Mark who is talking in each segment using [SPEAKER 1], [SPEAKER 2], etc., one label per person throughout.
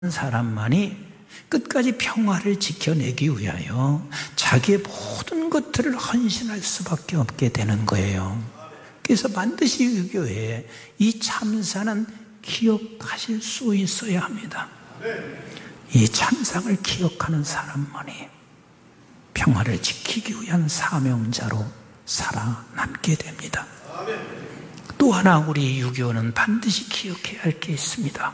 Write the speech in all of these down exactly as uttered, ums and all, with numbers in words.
[SPEAKER 1] 사람만이 끝까지 평화를 지켜내기 위하여 자기의 모든 것들을 헌신할 수밖에 없게 되는 거예요. 그래서 반드시 유교에 이 참사는 기억하실 수 있어야 합니다. 이 참상을 기억하는 사람만이 평화를 지키기 위한 사명자로 살아남게 됩니다. 또 하나 우리 유교는 반드시 기억해야 할 게 있습니다.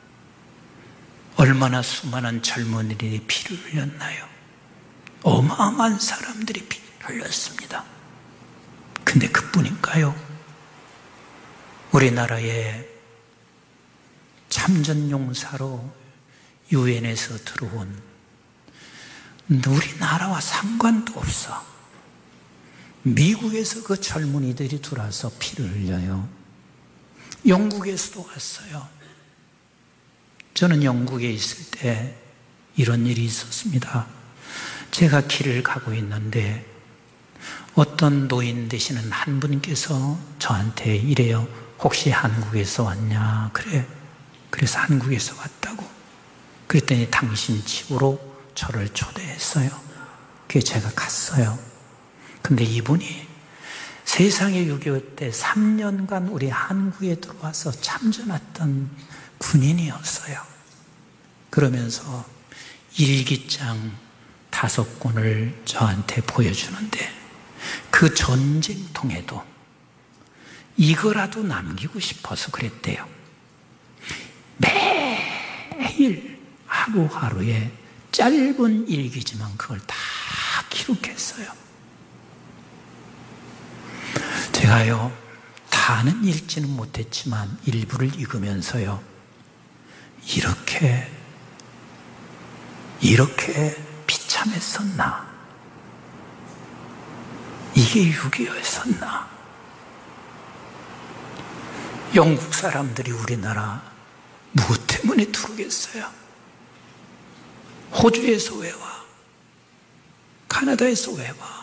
[SPEAKER 1] 얼마나 수많은 젊은이들이 피를 흘렸나요? 어마어마한 사람들이 피를 흘렸습니다. 근데 그뿐인가요? 우리나라에 참전용사로 유엔에서 들어온 우리나라와 상관도 없어. 미국에서 그 젊은이들이 들어와서 피를 흘려요. 영국에서도 왔어요. 저는 영국에 있을 때 이런 일이 있었습니다. 제가 길을 가고 있는데 어떤 노인 되시는 한 분께서 저한테 이래요. 혹시 한국에서 왔냐? 그래. 그래서 한국에서 왔다고. 그랬더니 당신 집으로 저를 초대했어요. 그래서 제가 갔어요. 근데 이분이 세상의 유교 때 삼 년간 우리 한국에 들어와서 참전했던 군인이었어요. 그러면서 일기장 다섯 권을 저한테 보여주는데 그 전쟁통에도 이거라도 남기고 싶어서 그랬대요. 매일 하루하루에 짧은 일기지만 그걸 다 기록했어요. 제가요, 다는 읽지는 못했지만 일부를 읽으면서요, 이렇게 이렇게 비참했었나? 이게 유교였었나? 영국 사람들이 우리나라 무엇 때문에 들어오겠어요? 호주에서 왜 와? 카나다에서 왜 와?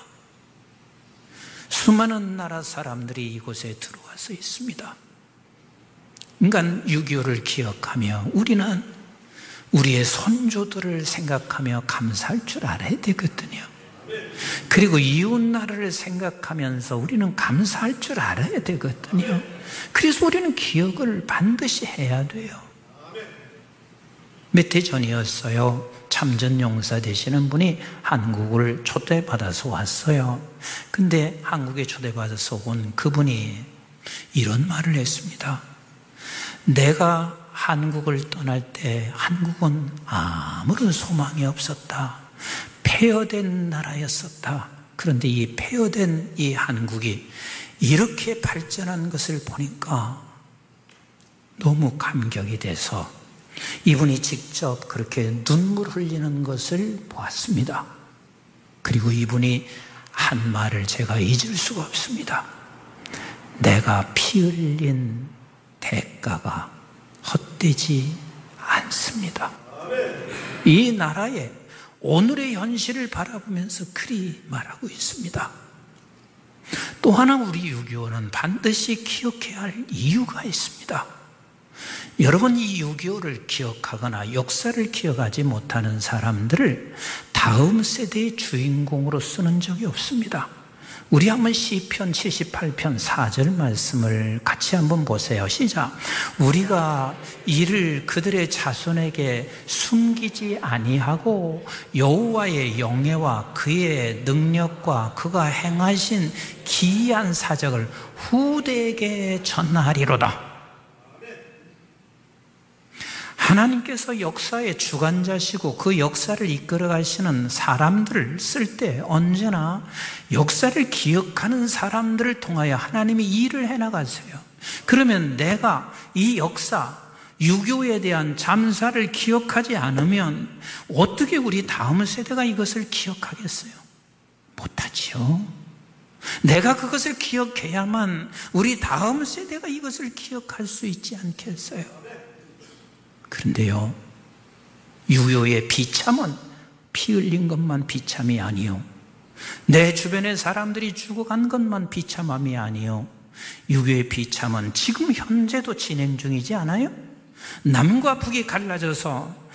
[SPEAKER 1] 수많은 나라 사람들이 이곳에 들어와서 있습니다. 인간 유교를 기억하며 우리는 우리의 선조들을 생각하며 감사할 줄 알아야 되거든요. 그리고 이웃 나라를 생각하면서 우리는 감사할 줄 알아야 되거든요. 그래서 우리는 기억을 반드시 해야 돼요. 몇 해 전이었어요. 참전용사 되시는 분이 한국을 초대받아서 왔어요. 근데 한국에 초대받아서 온 그분이 이런 말을 했습니다. 내가 한국을 떠날 때 한국은 아무런 소망이 없었다. 폐허된 나라였었다. 그런데 이 폐허된 이 한국이 이렇게 발전한 것을 보니까 너무 감격이 돼서 이분이 직접 그렇게 눈물 흘리는 것을 보았습니다. 그리고 이분이 한 말을 제가 잊을 수가 없습니다. 내가 피 흘린 대가가 헛되지 않습니다. 이 나라의 오늘의 현실을 바라보면서 그리 말하고 있습니다. 또 하나 우리 유교는 반드시 기억해야 할 이유가 있습니다. 여러분, 이 유교를 기억하거나 역사를 기억하지 못하는 사람들을 다음 세대의 주인공으로 쓰는 적이 없습니다. 우리 한번 시편 칠십팔 편 사 절 말씀을 같이 한번 보세요. 시작. 우리가 이를 그들의 자손에게 숨기지 아니하고 여호와의 영예와 그의 능력과 그가 행하신 기이한 사적을 후대에게 전하리로다. 하나님께서 역사의 주관자시고 그 역사를 이끌어 가시는 사람들을 쓸 때 언제나 역사를 기억하는 사람들을 통하여 하나님이 일을 해나가세요. 그러면 내가 이 역사, 유교에 대한 잠사를 기억하지 않으면 어떻게 우리 다음 세대가 이것을 기억하겠어요? 못하지요. 내가 그것을 기억해야만 우리 다음 세대가 이것을 기억할 수 있지 않겠어요? 그런데요, 유교의 비참은 피 흘린 것만 비참이 아니요, 내 주변의 사람들이 죽어간 것만 비참함이 아니요, 유교의 비참은 지금 현재도 진행 중이지 않아요? 남과 북이 갈라져서